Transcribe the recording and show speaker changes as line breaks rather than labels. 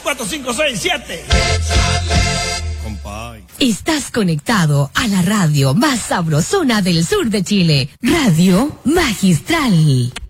4, 5, 6, 7. Compay.
Estás conectado a la radio más sabrosona del sur de Chile. Radio Magistral.